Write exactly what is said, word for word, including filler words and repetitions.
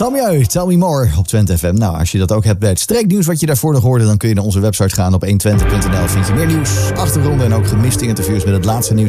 Sammy, Tell Me More op Twente F M. Nou, als je dat ook hebt bij het streeknieuws wat je daarvoor nog hoorde, dan kun je naar onze website gaan op honderdtwintig punt n l. Vind je meer nieuws, achtergronden en ook gemiste interviews met het laatste nieuws